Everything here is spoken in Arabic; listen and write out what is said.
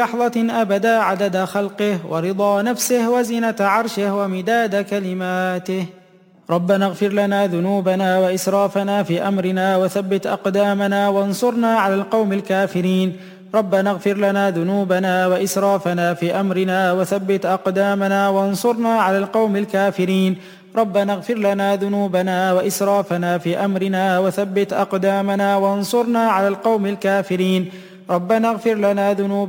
لحظة أبدا عدد خلقه ورضا نفسه وزنة عرشه ومداد كلماته. ربنا اغفر لنا ذنوبنا وإسرافنا في أمرنا وثبت أقدامنا وانصرنا على القوم الكافرين. ربنا اغفر لنا ذنوبنا وإسرافنا في أمرنا وثبت أقدامنا وانصرنا على القوم الكافرين. ربنا اغفر لنا ذنوبنا وإسرافنا في أمرنا وثبت أقدامنا وانصرنا على القوم الكافرين. ربنا اغفر لنا ذنوبنا